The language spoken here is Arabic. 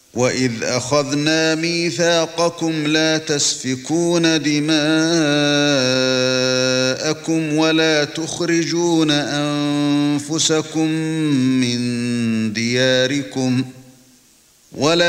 وَإِذْ أَخَذْنَا مِيثَاقَكُمْ لَا تَسْفِكُونَ دِمَاءَكُمْ وَلَا تُخْرِجُونَ أَنفُسَكُم مِّن دِيَارِكُمْ